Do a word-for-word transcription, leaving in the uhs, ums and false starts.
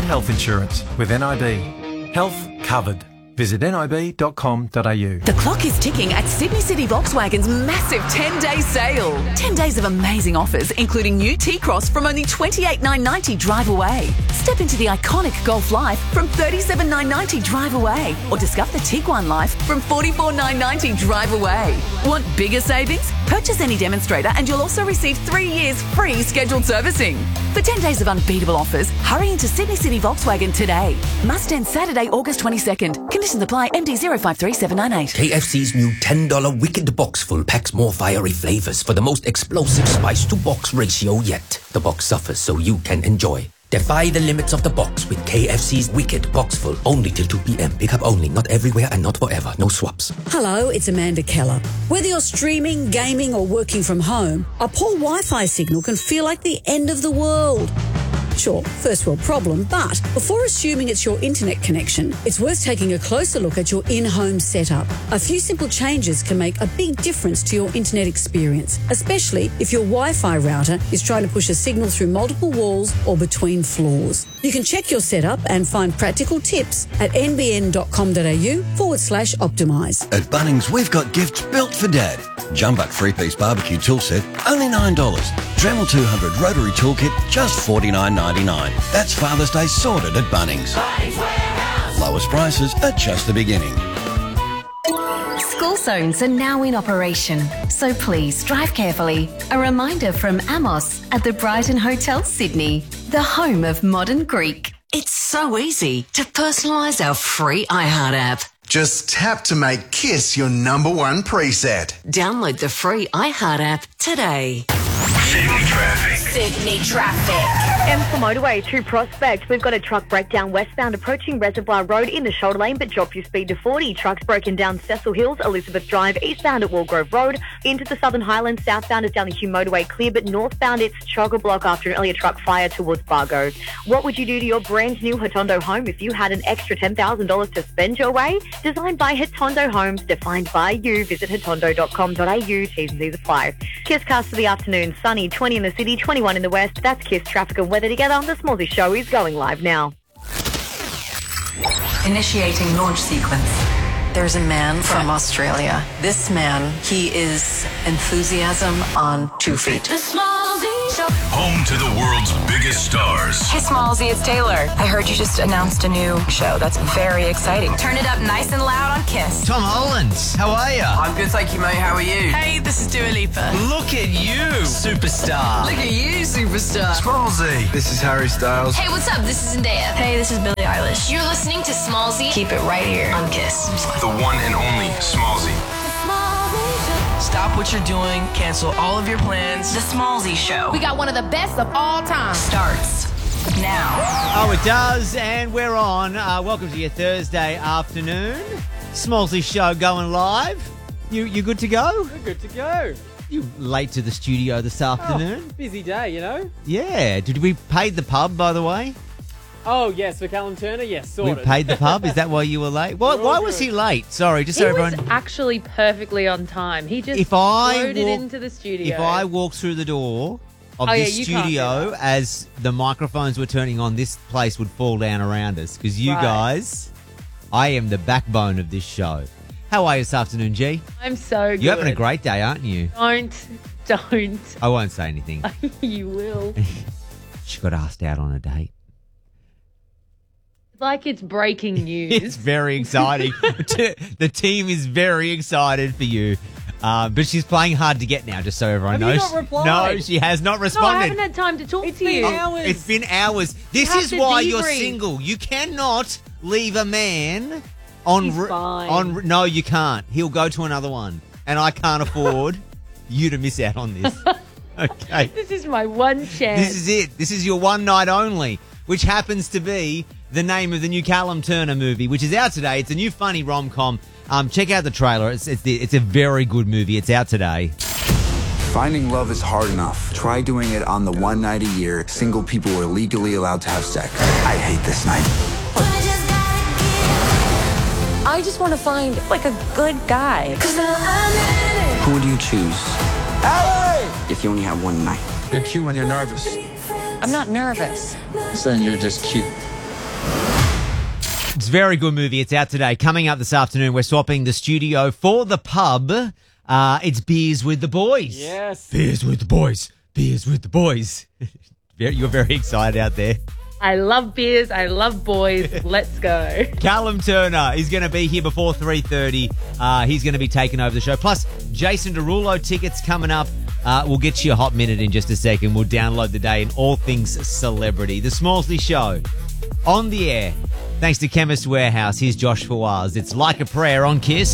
health insurance with N I B. Health covered. Visit nib dot com dot a u. The clock is ticking at Sydney City Volkswagen's massive ten-day sale. ten days of amazing offers, including new T-Cross from only twenty-eight thousand nine hundred ninety drive away. Step into the iconic Golf Life from thirty-seven thousand nine hundred ninety drive away. Or discover the Tiguan Life from forty-four thousand nine hundred ninety drive away. Want bigger savings? Purchase any demonstrator and you'll also receive three years free scheduled servicing. For ten days of unbeatable offers, hurry into Sydney City Volkswagen today. Must end Saturday, August twenty-second. Conditions apply. M D zero five three seven nine eight. K F C's new ten dollar Wicked Box Full packs more fiery flavors for the most explosive spice-to-box ratio yet. The box suffers so you can enjoy. Defy the limits of the box with K F C's Wicked Box Full. Only till two p.m. Pick up only, not everywhere and not forever. No swaps. Hello, it's Amanda Keller. Whether you're streaming, gaming or working from home, a poor Wi-Fi signal can feel like the end of the world. Sure, first world problem, but before assuming it's your internet connection, it's worth taking a closer look at your in-home setup. A few simple changes can make a big difference to your internet experience, especially if your Wi-Fi router is trying to push a signal through multiple walls or between floors. You can check your setup and find practical tips at nbn.com.au forward slash optimise. At Bunnings, we've got gifts built for Dad. Jumbuck three-piece barbecue tool set, only nine dollars. Dremel two hundred rotary toolkit, just forty-nine ninety-nine. That's Father's Day sorted at Bunnings. Bunnings Warehouse. Lowest prices at just the beginning. School zones are now in operation, so please drive carefully. A reminder from Amos at the Brighton Hotel Sydney, the home of modern Greek. It's so easy to personalise our free iHeart app. Just tap to make KISS your number one preset. Download the free iHeart app today. Sydney traffic. Sydney traffic. M four motorway to Prospect. We've got a truck breakdown westbound approaching Reservoir Road in the shoulder lane, but drop your speed to forty. Trucks broken down Cecil Hills, Elizabeth Drive, eastbound at Walgrove Road. Into the Southern Highlands, southbound is down the Hume motorway clear, but northbound it's chock-a-block after an earlier truck fire towards Fargo. What would you do to your brand new Hotondo home if you had an extra ten thousand dollars to spend your way? Designed by Hotondo Homes, defined by you. Visit hotondo dot com dot a u. T's and C's apply. Kiss cast for the afternoon. Sunny, twenty in the city, twenty-one in the west. That's Kiss traffic and weather together. The Smallsy Show is going live now. Initiating launch sequence. There's a man from Australia. This man, he is enthusiasm on two feet. The Smallsy Show. Home to the world's biggest stars. Hey, Smallsy, it's Taylor. I heard you just announced a new show. That's very exciting. Turn it up nice and loud on KISS. Tom Holland, how are you? I'm good, thank you, mate. How are you? Hey, this is Dua Lipa. Look at you, superstar. Look at you, superstar. Smallsy. This is Harry Styles. Hey, what's up? This is Zendaya. Hey, this is Billie Eilish. You're listening to Smallsy. Keep it right here on KISS. The one and only Smallsy. Stop what you're doing. Cancel all of your plans. The Smallsy Show. We got one of the best of all time. Starts now. Oh, it does, and we're on. Uh, welcome to your Thursday afternoon. Smallsy Show going live. You you good to go? We're good to go. You late to the studio this afternoon? Oh, busy day, you know. Yeah. Did we pay the pub, by the way? Oh, yes, for Callum Turner, yes, sorted. We paid the pub? Is that why you were late? Why, why was he late? Sorry, just he so everyone... He was actually perfectly on time. He just if I floated walk, into the studio. If I walked through the door of oh, this yeah, studio as the microphones were turning on, this place would fall down around us. Because you right. guys, I am the backbone of this show. How are you this afternoon, G? I'm so good. You're having a great day, aren't you? Don't. Don't. I won't say anything. You will. She got asked out on a date. Like it's breaking news. It's very exciting. The team is very excited for you. Uh, but she's playing hard to get now, just so everyone Have knows. You not replied? No, she has not responded. No, I haven't had time to talk it's to you. Been hours. It's been hours. This you is why debrief. You're single. You cannot leave a man on... He's fine. on. No, you can't. He'll go to another one. And I can't afford you to miss out on this. Okay. This is my one chance. This is it. This is your one night only, which happens to be the name of the new Callum Turner movie, which is out today. It's a new funny rom-com. Um, check out the trailer. It's, it's, it's a very good movie. It's out today. Finding love is hard enough. Try doing it on the one night a year single people are legally allowed to have sex. I hate this night. I just want to find, like, a good guy. Who would you choose? Allie! If you only have one night. You're cute when you're nervous. I'm not nervous. Then you're just cute. It's a very good movie. It's out today. Coming up this afternoon, we're swapping the studio for the pub. Uh, it's Beers with the Boys. Yes. Beers with the Boys. Beers with the Boys. You're very excited out there. I love beers. I love boys. Let's go. Callum Turner is going to be here before three thirty. Uh, he's going to be taking over the show. Plus, Jason Derulo tickets coming up. Uh, we'll get you a hot minute in just a second. We'll download the day in all things celebrity. The Smallsley Show on the air. Thanks to Chemist Warehouse. Here's Josh Fawaz. It's Like a Prayer on Kiss.